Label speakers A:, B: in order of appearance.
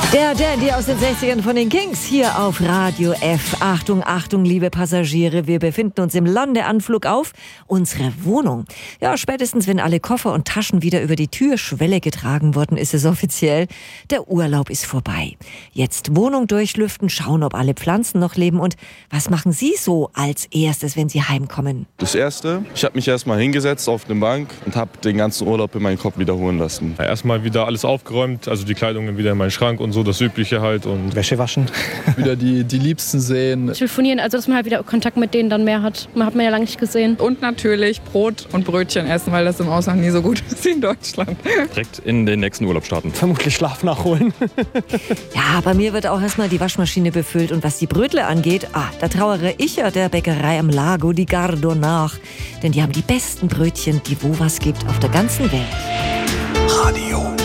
A: Der Dandy aus den 60ern von den Kings hier auf Radio F. Achtung, Achtung, liebe Passagiere, wir befinden uns im Landeanflug auf unsere Wohnung. Ja, spätestens wenn alle Koffer und Taschen wieder über die Türschwelle getragen wurden, ist es offiziell, der Urlaub ist vorbei. Jetzt Wohnung durchlüften, schauen, ob alle Pflanzen noch leben und was machen Sie so als erstes, wenn Sie heimkommen?
B: Das Erste, ich habe mich erstmal hingesetzt auf eine Bank und habe den ganzen Urlaub in meinen Kopf wiederholen lassen.
C: Ja, erstmal wieder alles aufgeräumt, also die Kleidung wieder in meinen Schrank und so, das Übliche halt. Und
D: Wäsche waschen.
E: Wieder die Liebsten sehen.
F: Telefonieren, also dass man halt wieder Kontakt mit denen dann mehr hat. Man hat ja lange nicht gesehen.
G: Und natürlich Brot und Brötchen essen, weil das im Ausland nie so gut ist wie in Deutschland.
H: Direkt in den nächsten Urlaub starten.
D: Vermutlich Schlaf nachholen.
A: Ja, bei mir wird auch erstmal die Waschmaschine befüllt und was die Brötle angeht, da trauere ich ja der Bäckerei am Lago di Gardo nach. Denn die haben die besten Brötchen, die wo was gibt auf der ganzen Welt.
I: Radio